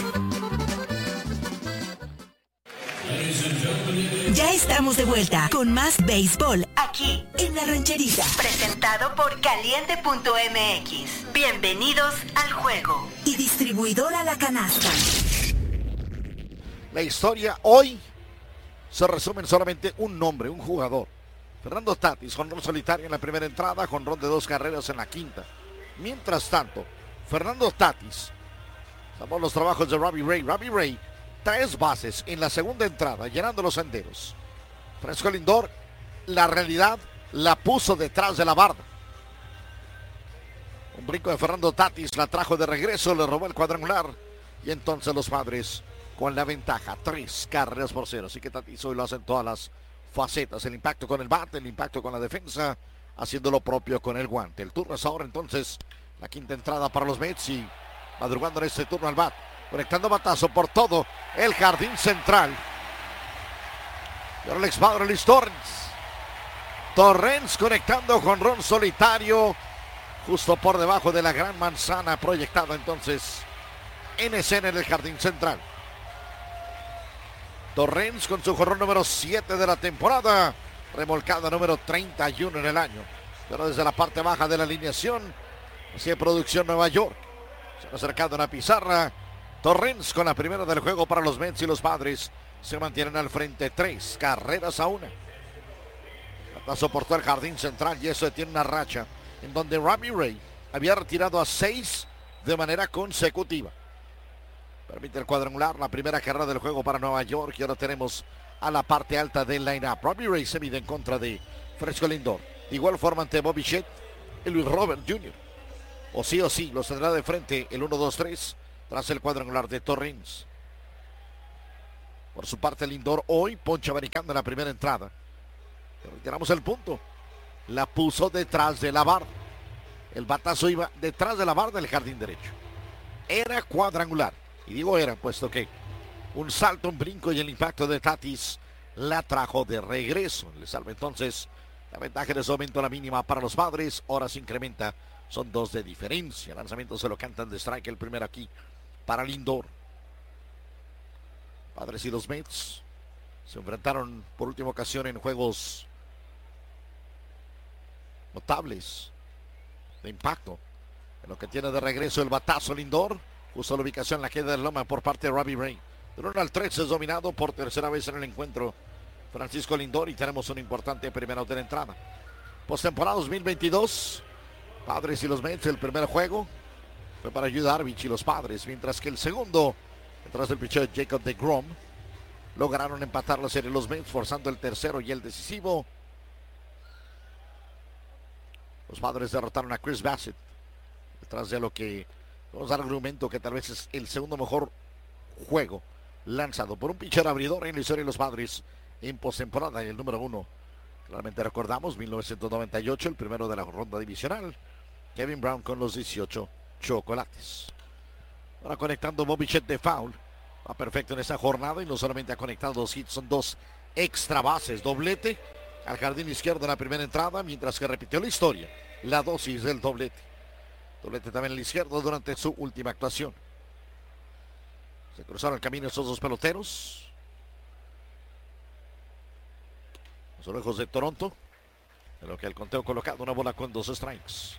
Ya estamos de vuelta con más béisbol aquí en La Rancherita. Presentado por Caliente punto M X. Bienvenidos al juego. Y distribuidora La Canasta. La historia hoy se resume en solamente un nombre, un jugador. Fernando Tatis, jonrón solitario en la primera entrada, jonrón de dos carreras en la quinta. Mientras tanto, Fernando Tatis, estamos los trabajos de Robbie Ray. Robbie Ray, tres bases en la segunda entrada, llenando los senderos. Fresco Lindor, la realidad la puso detrás de la barda. Un brinco de Fernando Tatis la trajo de regreso, le robó el cuadrangular. Y entonces los Padres con la ventaja, tres carreras por cero. Así que Tatis hoy lo hacen todas las facetas, el impacto con el bate, el impacto con la defensa, haciendo lo propio con el guante. El turno es ahora entonces la quinta entrada para los Mets y madrugando en este turno al bat, conectando batazo por todo el jardín central. Y ahora el expadre Luis Torrens. Torrens conectando con ron solitario justo por debajo de la gran manzana proyectada entonces en escena en el jardín central. Torrens con su jonrón número siete de la temporada, remolcada número treinta y uno en el año. Pero desde la parte baja de la alineación, así de producción Nueva York. Se ha acercado una pizarra. Torrens con la primera del juego para los Mets y los Padres se mantienen al frente, tres carreras a una. Batazo por todo el jardín central y eso tiene una racha en donde Robbie Ray había retirado a seis de manera consecutiva. Permite el cuadrangular, la primera carrera del juego para Nueva York y ahora tenemos a la parte alta del line-up. Robbie Ray se mide en contra de Fresco Lindor. De igual forma ante Bobby Shett y Luis Robert junior o sí o sí los tendrá de frente el uno dos tres tras el cuadrangular de Torrens. Por su parte Lindor hoy poncha abanicando en la primera entrada. Pero retiramos el punto. La puso detrás de la barda. El batazo iba detrás de la barda del jardín derecho. Era cuadrangular. Y digo era, puesto que un salto, un brinco y el impacto de Tatis la trajo de regreso. Le salva entonces la ventaja en ese momento, la mínima para los Padres. Ahora se incrementa. Son dos de diferencia. El lanzamiento se lo cantan de strike el primero aquí para Lindor. Padres y los Mets se enfrentaron por última ocasión en juegos notables de impacto. En lo que tiene de regreso el batazo Lindor. Justo la ubicación en la queda de loma por parte de Robbie Ray. Del uno al tres es dominado por tercera vez en el encuentro Francisco Lindor y tenemos un importante primero de la entrada. Postemporada dos mil veintidós. Padres y los Mets, el primer juego fue para Yu Darvish y los Padres, mientras que el segundo, detrás del pitcher Jacob deGrom, lograron empatar la serie los Mets, forzando el tercero y el decisivo. Los Padres derrotaron a Chris Bassett, detrás de lo que vamos a dar argumento que tal vez es el segundo mejor juego lanzado por un pitcher abridor en la historia de los Padres en postemporada. Y el número uno, claramente recordamos, mil novecientos noventa y ocho, el primero de la ronda divisional, Kevin Brown con los dieciocho chocolates. Ahora conectando Bo Bichette de foul. Va perfecto en esta jornada y no solamente ha conectado dos hits, son dos extra bases. Doblete al jardín izquierdo en la primera entrada, mientras que repitió la historia, la dosis del doblete. Doblete también al izquierdo durante su última actuación. Se cruzaron el camino estos dos peloteros. Los Orejos de Toronto. En lo que el conteo colocado, una bola con dos strikes.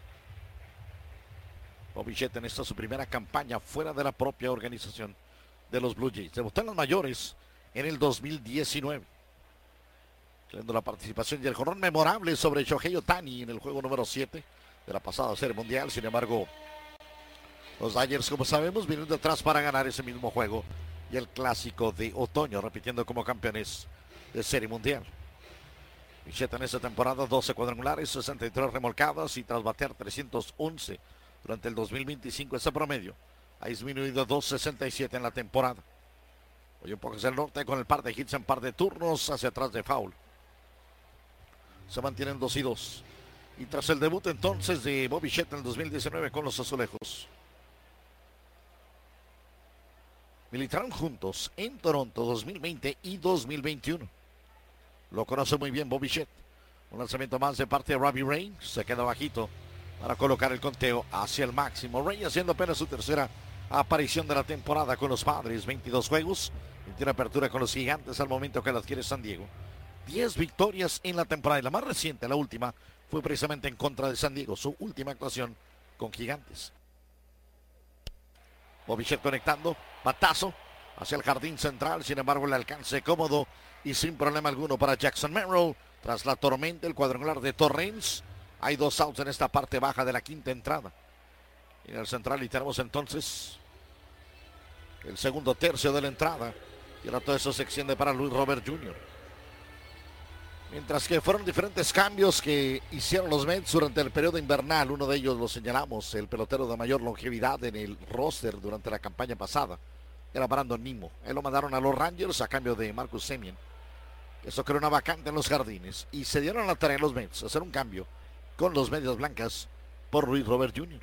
Bo Bichette en esta su primera campaña fuera de la propia organización de los Blue Jays. Debutó en las mayores en el dos mil diecinueve. Teniendo la participación y el jonrón memorable sobre Shohei Ohtani en el juego número siete de la pasada Serie Mundial. Sin embargo, los Dodgers, como sabemos, vienen de atrás para ganar ese mismo juego y el clásico de otoño, repitiendo como campeones de Serie Mundial. Bichette en esta temporada, doce cuadrangulares, sesenta y tres remolcadas y tras batear trescientos once durante el dos mil veinticinco, ese promedio ha disminuido dos sesenta y siete en la temporada. Hoy un poco hacia el norte con el par de hits en par de turnos hacia atrás de foul. Se mantienen dos y dos. Y tras el debut entonces de Bo Bichette en el dos mil diecinueve con los Azulejos, militaron juntos en Toronto dos mil veinte y dos mil veintiuno. Lo conoce muy bien Bo Bichette. Un lanzamiento más de parte de Robbie Ray. Se queda bajito para colocar el conteo hacia el máximo. Ray haciendo apenas su tercera aparición de la temporada con los Padres. veintidós juegos. Tiene apertura con los Gigantes al momento que la adquiere San Diego. diez victorias en la temporada. Y la más reciente, la última, fue precisamente en contra de San Diego. Su última actuación con Gigantes. Bo Bichette conectando. Batazo hacia el jardín central. Sin embargo, el alcance cómodo y sin problema alguno para Jackson Merrill. Tras la tormenta, el cuadrangular de Torrens. Hay dos outs en esta parte baja de la quinta entrada. En el central y tenemos entonces el segundo tercio de la entrada. Y ahora todo eso se extiende para Luis Robert junior Mientras que fueron diferentes cambios que hicieron los Mets durante el periodo invernal. Uno de ellos lo señalamos, el pelotero de mayor longevidad en el roster durante la campaña pasada. Era Brandon Nimmo. Él lo mandaron a los Rangers a cambio de Marcus Semien. Eso creó una vacante en los jardines. Y se dieron a la tarea los Mets hacer un cambio con los medias blancas por Luis Robert junior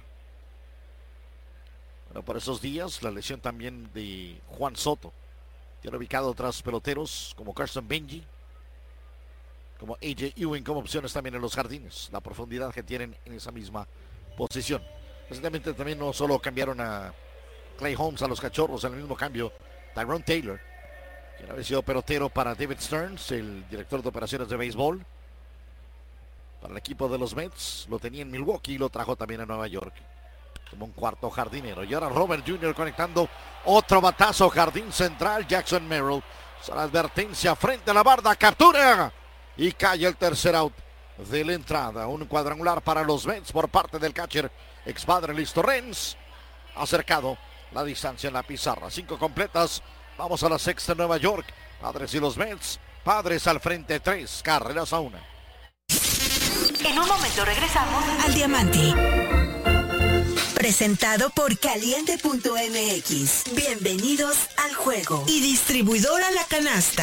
Bueno, por esos días, la lesión también de Juan Soto. Tiene ubicado otros peloteros como Carson Benji, como A J Ewing como opciones también en los jardines. La profundidad que tienen en esa misma posición. Recientemente también no solo cambiaron a Clay Holmes a los Cachorros, en el mismo cambio Tyrone Taylor, quien había sido pelotero para David Stearns, el director de operaciones de béisbol. Para el equipo de los Mets, lo tenía en Milwaukee y lo trajo también a Nueva York como un cuarto jardinero. Y ahora Robert junior conectando otro batazo, jardín central, Jackson Merrill. La advertencia frente a la barda, captura y cae el tercer out de la entrada. Un cuadrangular para los Mets por parte del catcher ex padre Luis Torrens. Acercado la distancia en la pizarra. Cinco completas. Vamos a la sexta en Nueva York. Padres y los Mets. Padres al frente, tres carreras a una. En un momento regresamos al Diamante. Presentado por Caliente punto M X. Bienvenidos al juego. Y distribuidora La Canasta.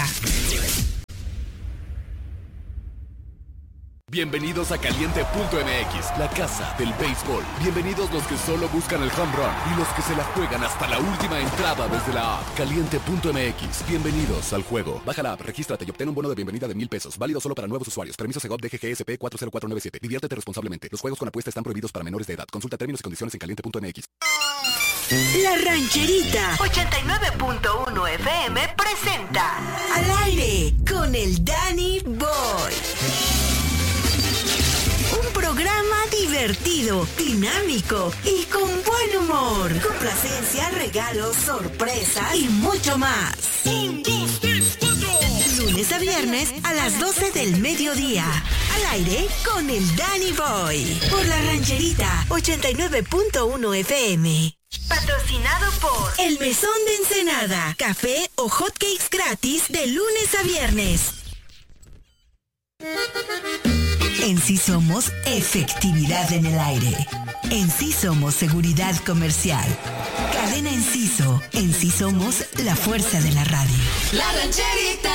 Bienvenidos a Caliente punto M X, la casa del béisbol. Bienvenidos los que solo buscan el home run y los que se la juegan hasta la última entrada desde la app. Caliente punto M X, bienvenidos al juego. Baja la app, regístrate y obtén un bono de bienvenida de mil pesos. Válido solo para nuevos usuarios. Permiso Segov D G G S P cuatro cero cuatro nueve siete. Diviértete responsablemente. Los juegos con apuesta están prohibidos para menores de edad. Consulta términos y condiciones en Caliente punto M X. La Rancherita ochenta y nueve punto uno F M presenta Al Aire con el Danny Boy. Un programa divertido, dinámico y con buen humor. Complacencia, regalos, sorpresas y mucho más. Un, dos, tres, cuatro. Lunes a viernes a las doce del mediodía. Al aire con el Danny Boy. Por la Rancherita ochenta y nueve punto uno F M. Patrocinado por El Mesón de Ensenada. Café o hotcakes gratis de lunes a viernes. En sí somos efectividad en el aire. En sí somos seguridad comercial. Cadena Enciso. En sí somos la fuerza de la radio. La Rancherita.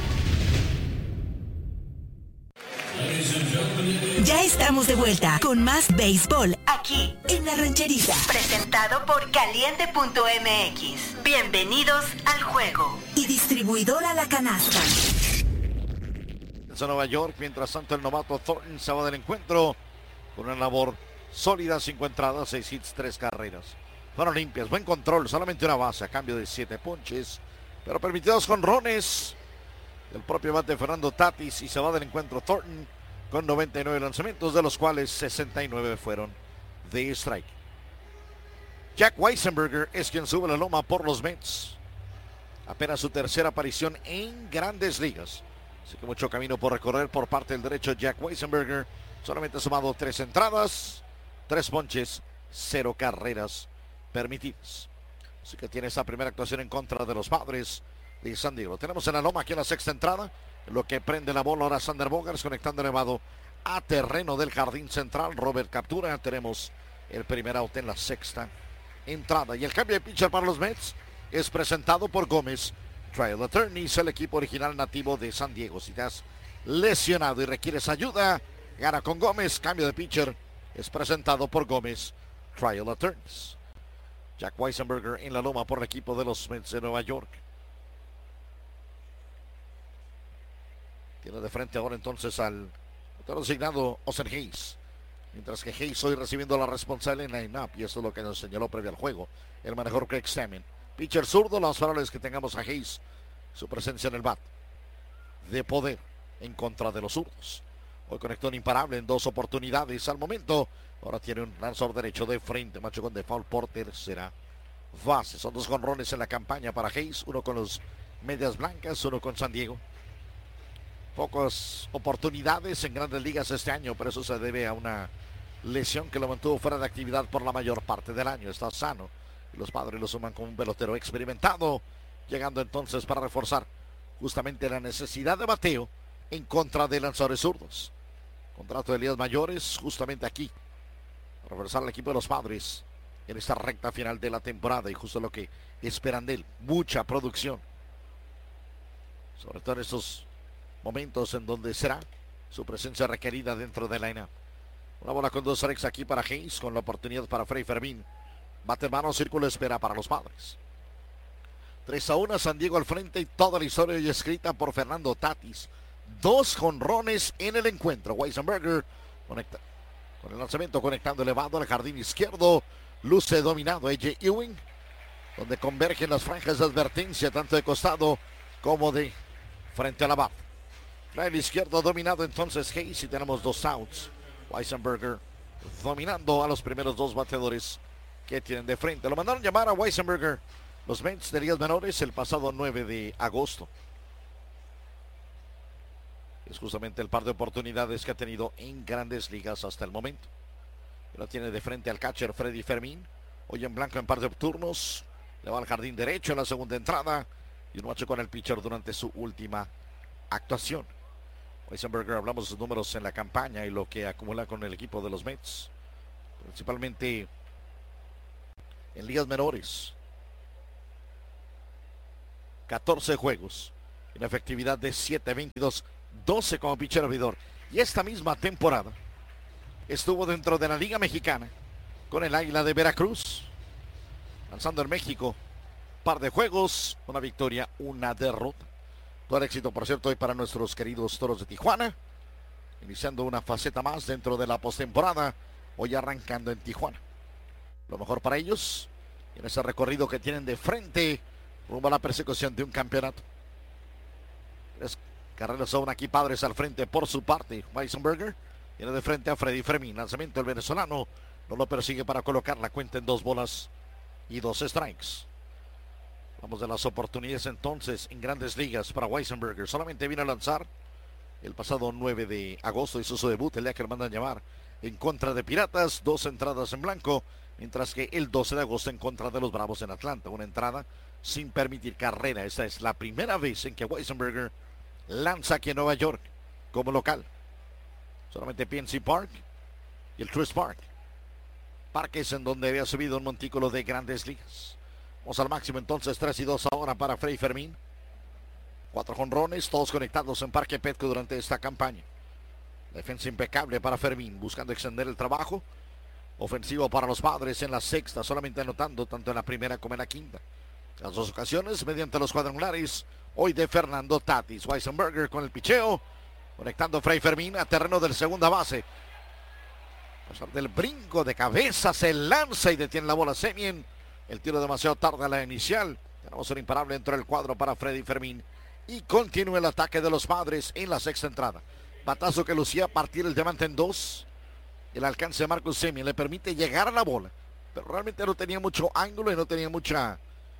Ya estamos de vuelta con más béisbol Aquí en La Rancherita. Presentado por Caliente punto M X. Bienvenidos al juego. Y distribuidora La Canasta. En Nueva York, mientras tanto el novato Thornton se va del encuentro con una labor sólida, cinco entradas, seis hits, tres carreras. Fueron limpias, buen control, solamente una base a cambio de siete ponches, pero permitidos jonrones del propio bate Fernando Tatis, y se va del encuentro Thornton con noventa y nueve lanzamientos, de los cuales sesenta y nueve fueron de strike. Jack Weisenberger es quien sube la loma por los Mets. Apenas su tercera aparición en Grandes Ligas. Así que mucho camino por recorrer por parte del derecho Jack Weisenberger. Solamente ha sumado tres entradas, tres ponches, cero carreras permitidas. Así que tiene esa primera actuación en contra de los Padres de San Diego. Lo tenemos en la loma aquí en la sexta entrada. Lo que prende la bola ahora Sander Bogaerts conectando elevado a terreno del jardín central. Robert captura. Tenemos el primer out en la sexta entrada. Y el cambio de pitcher para los Mets es presentado por Gómez Trial Attorneys, el equipo original nativo de San Diego. Si te has lesionado y requieres ayuda, gana con Gómez. Cambio de pitcher es presentado por Gómez Trial Attorneys. Jack Weisenberger en la loma por el equipo de los Mets de Nueva York. Tiene de frente ahora entonces al designado Austin Hayes. Mientras que Hayes hoy recibiendo la responsabilidad en line-up, y eso es lo que nos señaló previo al juego el manejador Craig Stammen. Pitcher zurdo, las faroles que tengamos a Hayes, su presencia en el bat de poder en contra de los zurdos. Hoy conectó un imparable en dos oportunidades al momento. Ahora tiene un lanzador derecho de frente, macho con default por tercera base. Son dos jonrones en la campaña para Hayes, uno con los Medias Blancas, uno con San Diego. Pocas oportunidades en Grandes Ligas este año, pero eso se debe a una lesión que lo mantuvo fuera de actividad por la mayor parte del año. Está sano. Los Padres lo suman con un pelotero experimentado, llegando entonces para reforzar justamente la necesidad de bateo en contra de lanzadores zurdos. Contrato de ligas mayores justamente aquí, para reforzar al equipo de los Padres en esta recta final de la temporada, y justo lo que esperan de él, mucha producción. Sobre todo en estos momentos en donde será su presencia requerida dentro de la line-up. Una bola con dos strikes aquí para Hayes, con la oportunidad para Freddy Fermín. Bate en mano, círculo de espera para los Padres. tres a uno, San Diego al frente, y toda la historia hoy escrita por Fernando Tatis. Dos jonrones en el encuentro. Weisenberger conecta con el lanzamiento, conectando elevado al jardín izquierdo. Luce dominado A J Ewing, donde convergen las franjas de advertencia tanto de costado como de frente a la barra. El izquierdo dominado entonces Hayes, y tenemos dos outs. Weisenberger dominando a los primeros dos bateadores que tienen de frente. Lo mandaron llamar a Weisenberger los Mets de ligas menores el pasado nueve de agosto. Es justamente el par de oportunidades que ha tenido en Grandes Ligas hasta el momento. Lo tiene de frente al catcher Freddy Fermín. Hoy en blanco en par de turnos. Le va al jardín derecho en la segunda entrada. Y un macho con el pitcher durante su última actuación. Weisenberger, hablamos de sus números en la campaña y lo que acumula con el equipo de los Mets. Principalmente en ligas menores. catorce juegos, una efectividad de siete veintidós, doce como pitcher abridor. Y esta misma temporada estuvo dentro de la Liga Mexicana con el Águila de Veracruz, lanzando en México par de juegos, una victoria, una derrota. Todo el éxito, por cierto, hoy para nuestros queridos Toros de Tijuana, iniciando una faceta más dentro de la postemporada, hoy arrancando en Tijuana. Lo mejor para ellos en ese recorrido que tienen de frente rumbo a la persecución de un campeonato. Tres carreras son aquí, Padres al frente por su parte. Weisenberger viene de frente a Freddy Fermín. Lanzamiento del venezolano, no lo persigue para colocar la cuenta en dos bolas y dos strikes. Vamos de las oportunidades entonces en Grandes Ligas para Weisenberger. Solamente vino a lanzar el pasado nueve de agosto, hizo su debut el día que lo mandan llamar en contra de Piratas, dos entradas en blanco, mientras que el doce de agosto en contra de los Bravos en Atlanta, una entrada sin permitir carrera. Esta es la primera vez en que Weisenberger lanza aquí en Nueva York como local. Solamente P N C Park y el Truist Park, parques en donde había subido un montículo de Grandes Ligas. Vamos al máximo entonces, tres y dos ahora para Freddy Fermín. Cuatro jonrones, todos conectados en Parque Petco durante esta campaña. Defensa impecable para Fermín, buscando extender el trabajo. Ofensivo para los Padres en la sexta, solamente anotando tanto en la primera como en la quinta. Las dos ocasiones mediante los cuadrangulares, hoy de Fernando Tatis. Weisenberger con el picheo, conectando Freddy Fermín a terreno del segunda base. A pesar del brinco de cabeza, se lanza y detiene la bola Semien. El tiro demasiado tarde a la inicial. Tenemos un imparable dentro del cuadro para Freddy Fermín. Y continúa el ataque de los Padres en la sexta entrada. Batazo que lucía a partir el diamante en dos. El alcance de Marcus Semien le permite llegar a la bola, pero realmente no tenía mucho ángulo y no tenía mucha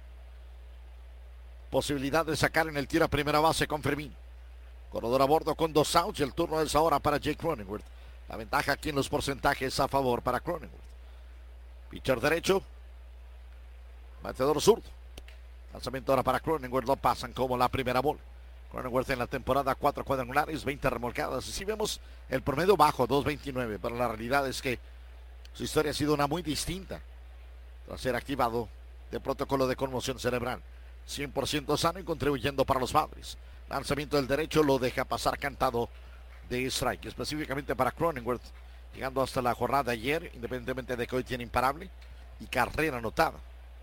posibilidad de sacar en el tiro a primera base con Fermín. Corredor a bordo con dos outs y el turno es ahora para Jake Cronenworth. La ventaja aquí en los porcentajes a favor para Cronenworth. Pitcher derecho, bateador zurdo. Lanzamiento ahora para Cronenworth, lo pasan como la primera bola. Cronenworth en la temporada, cuatro cuadrangulares, veinte remolcadas. Y si vemos el promedio bajo, dos veintinueve, pero la realidad es que su historia ha sido una muy distinta tras ser activado de protocolo de conmoción cerebral. cien por ciento sano y contribuyendo para los Padres. Lanzamiento del derecho, lo deja pasar cantado de strike, específicamente para Cronenworth, llegando hasta la jornada de ayer, independientemente de que hoy tiene imparable y carrera anotada.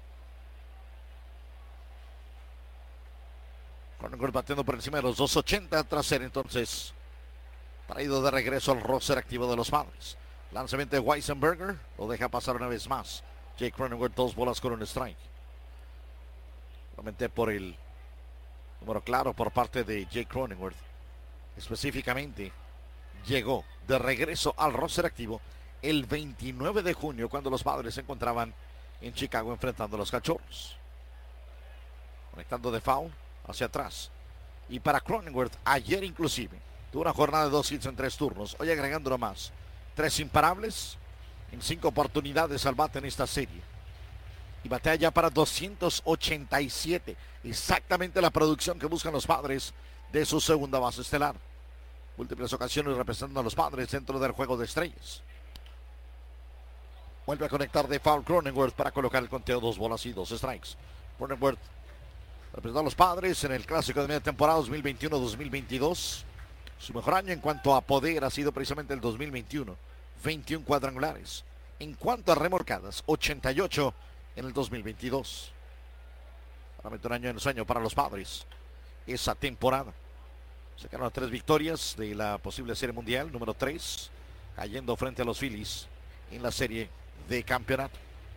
Cronenworth batiendo por encima de los dos ochenta tras ser entonces traído de regreso al roster activo de los Padres. Lanzamiento de Weisenberger, lo deja pasar una vez más. Jake Cronenworth, dos bolas con un strike. Solamente por el número claro por parte de Jake Cronenworth. Específicamente llegó de regreso al roster activo el veintinueve de junio, cuando los Padres se encontraban en Chicago enfrentando a los Cachorros. Conectando de foul hacia atrás. Y para Cronenworth, ayer inclusive, tuvo una jornada de dos hits en tres turnos. Hoy agregando más. Tres imparables en cinco oportunidades al bate en esta serie. Y batea ya para doscientos ochenta y siete. Exactamente la producción que buscan los Padres de su segunda base estelar. Múltiples ocasiones representando a los Padres dentro del juego de estrellas. Vuelve a conectar de foul Cronenworth para colocar el conteo, dos bolas y dos strikes. Cronenworth representó a los Padres en el clásico de media temporada dos mil veintiuno dos mil veintidós. Su mejor año en cuanto a poder ha sido precisamente el dos mil veintiuno. veintiún cuadrangulares. En cuanto a remolcadas, ochenta y ocho en el dos mil veintidós. Realmente un año en sueño para los Padres esa temporada. Sacaron a tres victorias de la posible Serie Mundial, número tres, cayendo frente a los Phillies en la serie de campeonato.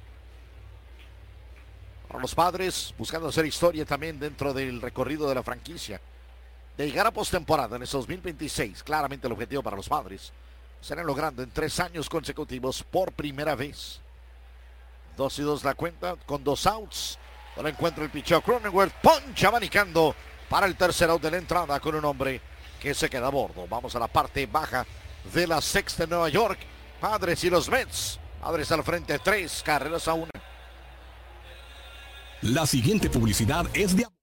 Para los Padres, buscando hacer historia también dentro del recorrido de la franquicia, de llegar a postemporada en ese dos mil veintiséis, claramente el objetivo para los Padres, serán logrando en tres años consecutivos por primera vez. Dos y dos la cuenta, con dos outs. Ahora encuentra el picheo Cronenworth, poncha abanicando para el tercer out de la entrada con un hombre que se queda a bordo. Vamos a la parte baja de la sexta en Nueva York. Padres y los Mets. Padres al frente, tres carreras a una. La siguiente publicidad es de...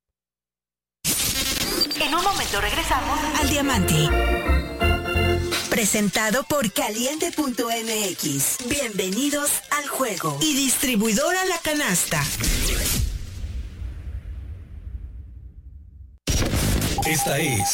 En un momento regresamos al Diamante. Presentado por Caliente punto M X. Bienvenidos al juego. Y distribuidora La Canasta. Esta es